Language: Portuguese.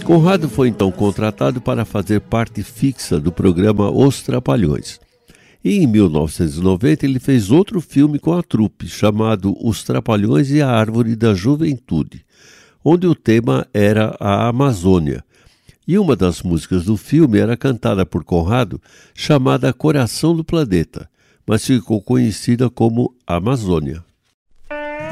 Conrado foi então contratado para fazer parte fixa do programa Os Trapalhões. E em 1990 ele fez outro filme com a trupe, chamado Os Trapalhões e a Árvore da Juventude, onde o tema era a Amazônia. E uma das músicas do filme era cantada por Conrado, chamada Coração do Planeta, mas ficou conhecida como Amazônia.